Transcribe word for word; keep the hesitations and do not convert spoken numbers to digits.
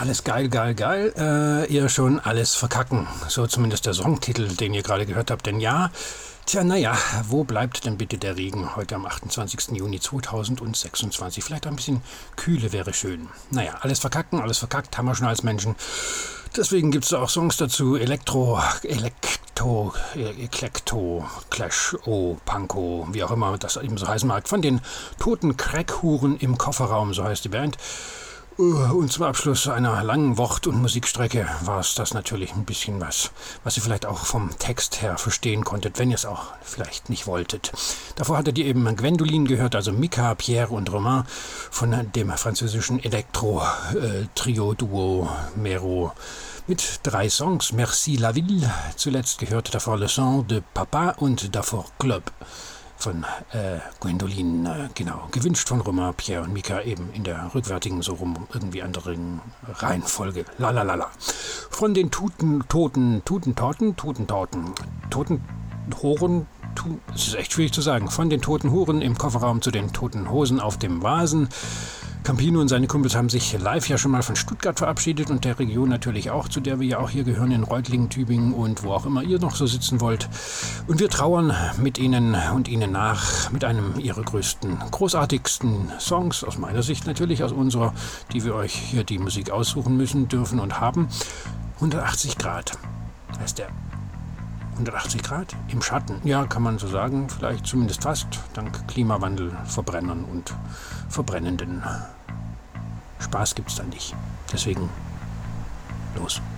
Alles geil, geil, geil. Äh, ihr schon alles verkacken. So zumindest der Songtitel, den ihr gerade gehört habt. Denn ja, tja, naja, wo bleibt denn bitte der Regen heute am achtundzwanzigsten Juni zweitausendsechsundzwanzig? Vielleicht ein bisschen Kühle wäre schön. Naja, alles verkacken, alles verkackt, haben wir schon als Menschen. Deswegen gibt es auch Songs dazu. Elektro, Elektro, Eklekto, Clash, O, Panko, wie auch immer das eben so heißen mag. Von den toten Crackhuren im Kofferraum, so heißt die Band. Und zum Abschluss einer langen Wort- und Musikstrecke war es das natürlich ein bisschen was, was ihr vielleicht auch vom Text her verstehen konntet, wenn ihr es auch vielleicht nicht wolltet. Davor hattet ihr eben Gwendoline gehört, also Mika, Pierre und Romain von dem französischen Elektro-Trio-Duo Mero mit drei Songs. Merci la ville, zuletzt gehört davor Le Son de Papa und davor Club von äh, Gwendoline, äh, genau, gewünscht von Romain, Pierre und Mika, eben in der rückwärtigen, so rum, irgendwie anderen Reihenfolge. Lalalala. Von den Tuten, Toten, Tutentorten, Tutentorten, Toten, Horen, tu, es ist echt schwierig zu sagen, von den toten Huren im Kofferraum zu den toten Hosen auf dem Vasen. Campino und seine Kumpels haben sich live ja schon mal von Stuttgart verabschiedet und der Region natürlich auch, zu der wir ja auch hier gehören, in Reutlingen, Tübingen und wo auch immer ihr noch so sitzen wollt. Und wir trauern mit ihnen und ihnen nach mit einem ihrer größten, großartigsten Songs, aus meiner Sicht natürlich, aus unserer, die wir euch hier die Musik aussuchen müssen, dürfen und haben. hundertachtzig Grad heißt der. hundertachtzig Grad im Schatten, ja, kann man so sagen, vielleicht zumindest fast, dank Klimawandel, Verbrennern und Verbrennenden. Spaß gibt's da nicht. Deswegen los.